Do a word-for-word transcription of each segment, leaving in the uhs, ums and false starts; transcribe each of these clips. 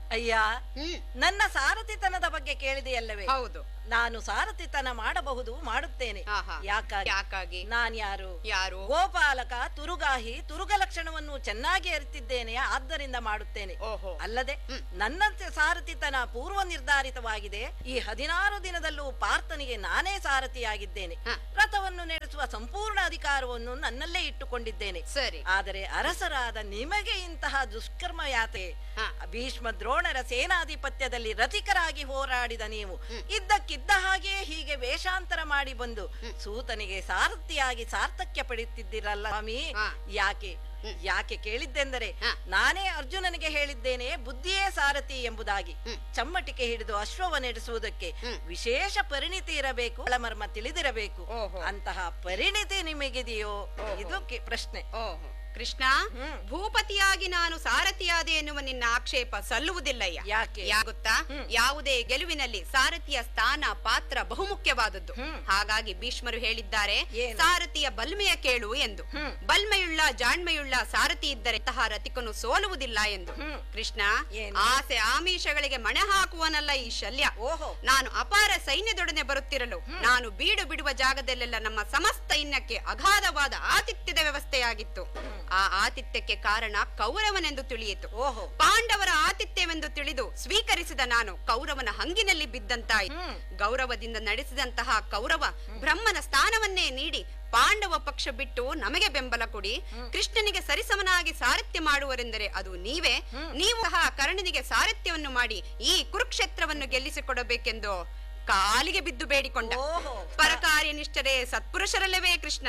ಅಯ್ಯ, ನನ್ನ ಸಾರಥಿತನದ ಬಗ್ಗೆ ಕೇಳಿದೆಯಲ್ಲವೇ? ಹೌದು. ನಾನು ಸಾರಥಿತನ ಮಾಡಬಹುದು, ಮಾಡುತ್ತೇನೆ. ಯಾಕಾಗಿ? ಯಾಕಾಗಿ? ನಾನ್ಯಾರು? ಯಾರು? ಗೋಪಾಲಕ, ತುರುಗಾಹಿ, ತುರುಗ ಲಕ್ಷಣವನ್ನು ಚೆನ್ನಾಗಿ ಅರಿತಿದ್ದೇನೆ, ಆದ್ದರಿಂದ ಮಾಡುತ್ತೇನೆ. ಅಲ್ಲದೆ ನನ್ನಂತೆ ಸಾರಥಿತನ ಪೂರ್ವ ನಿರ್ಧಾರಿತವಾಗಿದೆ. ಈ ಹದಿನಾರು ದಿನದಲ್ಲೂ ಪಾರ್ಥನಿಗೆ ನಾನೇ ಸಾರಥಿಯಾಗಿದ್ದೇನೆ. ರಥವನ್ನು ನಡೆಸುವ ಸಂಪೂರ್ಣ ಅಧಿಕಾರವನ್ನು ನನ್ನಲ್ಲೇ ಇಟ್ಟುಕೊಂಡಿದ್ದೇನೆ. ಸರಿ. ಆದರೆ ಅರಸರಾದ ನಿಮಗೆ ಇಂತಹ ದುಷ್ಕರ್ಮ ಯಾತೆ? ಭೀಷ್ಮ ದ್ರೋಣರ ಸೇನಾಧಿಪತ್ಯದಲ್ಲಿ ರಥಿಕರಾಗಿ ಹೋರಾಡಿದ ನೀವು ಇದ್ದಕ್ಕಿದ್ದ ಹಾಗೆ ಹೀಗೆ ವೇಷಾಂತರ ಮಾಡಿ ಬಂದು ಸೂತನಿಗೆ ಸಾರಥಿಯಾಗಿ ಸಾರ್ಥಕ್ಯ ಪಡೆಯುತ್ತಿದ್ದಿರಲ್ಲ ಸ್ವಾಮಿ. ಯಾಕೆ ಯಾಕೆ ಕೇಳಿದ್ದೆಂದರೆ, ನಾನೇ ಅರ್ಜುನನಿಗೆ ಹೇಳಿದ್ದೇನೆ ಬುದ್ಧಿಯೇ ಸಾರಥಿ ಎಂಬುದಾಗಿ. ಚಮ್ಮಟಿಕೆ ಹಿಡಿದು ಅಶ್ವವ ನಡೆಸುವುದಕ್ಕೆ ವಿಶೇಷ ಪರಿಣಿತಿ ಇರಬೇಕು, ಒಳಮರ್ಮ ತಿಳಿದಿರಬೇಕು. ಅಂತಹ ಪರಿಣಿತಿ ನಿಮಗಿದೆಯೋ? ಇದು ಪ್ರಶ್ನೆ. ಕೃಷ್ಣ, ಭೂಪತಿಯಾಗಿ ನಾನು ಸಾರಥಿಯಾದೆ ಎನ್ನುವ ನಿನ್ನ ಆಕ್ಷೇಪ ಸಲ್ಲುವುದಿಲ್ಲಯ್ಯ. ಯಾಕೆ? ಯಾಗುತ್ತಾ? ಯಾವುದೇ ಗೆಲುವಿನಲ್ಲಿ ಸಾರಥಿಯ ಸ್ಥಾನ ಪಾತ್ರ ಬಹುಮುಖ್ಯವಾದದ್ದು. ಹಾಗಾಗಿ ಭೀಷ್ಮರು ಹೇಳಿದ್ದಾರೆ, ಸಾರಥಿಯ ಬಲ್ಮೆಯ ಕೇಳು ಎಂದು. ಬಲ್ಮೆಯುಳ್ಳ ಜಾಣ್ಮೆಯುಳ್ಳ ಸಾರಥಿ ಇದ್ದರೆ ತಹ ರಥಿಕನು ಸೋಲುವುದಿಲ್ಲ ಎಂದು. ಕೃಷ್ಣ, ಆಸೆ ಆಮಿಷಗಳಿಗೆ ಮಣೆ ಹಾಕುವನಲ್ಲ ಈ ಶಲ್ಯ. ನಾನು ಅಪಾರ ಸೈನ್ಯದೊಡನೆ ಬರುತ್ತಿರಲು ನಾನು ಬೀಡು ಬಿಡುವ ಜಾಗದಲ್ಲೆಲ್ಲ ನಮ್ಮ ಸಮಸ್ತ ಸೈನ್ಯಕ್ಕೆ ಅಗಾಧವಾದ ಆತಿಥ್ಯದ ವ್ಯವಸ್ಥೆಯಾಗಿತ್ತು. ಆ ಆತಿಥ್ಯಕ್ಕೆ ಕಾರಣ ಕೌರವನೆಂದು ತಿಳಿಯಿತು. ಪಾಂಡವರ ಆತಿಥ್ಯವೆಂದು ತಿಳಿದು ಸ್ವೀಕರಿಸಿದ ನಾನು ಕೌರವನ ಹಂಗಿನಲ್ಲಿ ಬಿದ್ದಂತಾಯಿತು. ಗೌರವದಿಂದ ನಡೆಸಿದಂತಹ ಕೌರವ ಬ್ರಹ್ಮನ ಸ್ಥಾನವನ್ನೇ ನೀಡಿ ಪಾಂಡವ ಪಕ್ಷ ಬಿಟ್ಟು ನಮಗೆ ಬೆಂಬಲ ಕೊಡಿ, ಕೃಷ್ಣನಿಗೆ ಸರಿಸಮನಾಗಿ ಸಾರಥ್ಯ ಮಾಡುವರೆಂದರೆ ಅದು ನೀವೇ. ನೀವು ಸಹ ಕರ್ಣನಿಗೆ ಸಾರಥ್ಯವನ್ನು ಮಾಡಿ ಈ ಕುರುಕ್ಷೇತ್ರವನ್ನು ಗೆಲ್ಲಿಸಿಕೊಡಬೇಕೆಂದು ಕಾಲಿಗೆ ಬಿದ್ದು ಬೇಡಿಕೊಂಡ. ಪರಕಾರ್ಯ ನಿಷ್ಠರೇ ಸತ್ಪುರುಷರಲ್ಲವೇ ಕೃಷ್ಣ.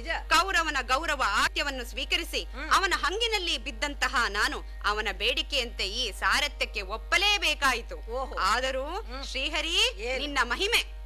ಕೌರವನ ಗೌರವ ಆತ್ಯವನ್ನು ಸ್ವೀಕರಿಸಿ ಅವನ ಹಂಗಿನಲ್ಲಿ ಬಿದ್ದಂತಹ ನಾನು ಅವನ ಬೇಡಿಕೆಯಂತೆ ಈ ಸಾರಥ್ಯಕ್ಕೆ ಒಪ್ಪಲೇಬೇಕಾಯಿತು. ಆದರೂ ಶ್ರೀಹರಿ, ನಿನ್ನ ಮಹಿಮೆ